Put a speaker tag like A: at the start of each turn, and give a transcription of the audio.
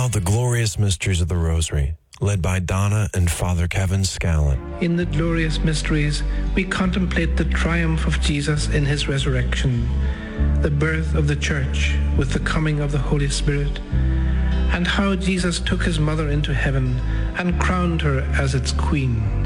A: about the glorious mysteries of the Rosary, led by Donna and Father Kevin Scallon.
B: In the glorious mysteries, we contemplate the triumph of Jesus in his resurrection, the birth of the Church with the coming of the Holy Spirit, and how Jesus took his mother into heaven and crowned her as its queen.